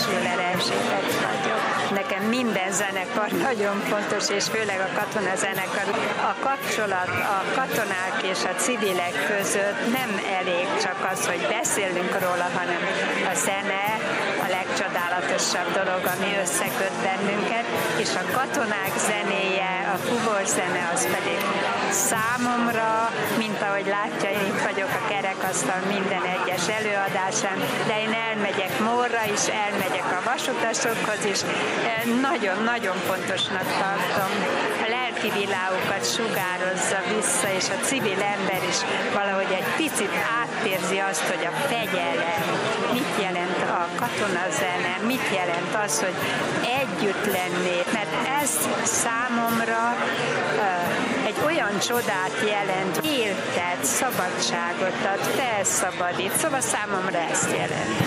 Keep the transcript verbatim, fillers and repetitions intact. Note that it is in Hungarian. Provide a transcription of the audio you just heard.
testvérelenség vagyok. Nekem minden zenekar nagyon fontos, és főleg a katonazenekar. A kapcsolat a katonák és a civilek között nem elég csak az, hogy beszélünk róla, hanem a zene a legcsodálatosabb dolog, ami összeköt bennünket, és a katonák zenéje, a fuvorzene az pedig számomra, mint ahogy látja, én itt vagyok a kerekasztal minden egyes előadásán, de én elmegyek Mórra is, elmegyek a vasutasokhoz is, nagyon-nagyon fontosnak tartom. A lelki világukat sugározza vissza, és a civil ember is valahogy egy picit átérzi azt, hogy a fegyelem, mit jelent a katonazene, mit jelent az, hogy együtt lenni, mert ez számomra uh, egy olyan csodát jelent, éltet, szabadságot ad, felszabadít, szóval számomra ezt jelent.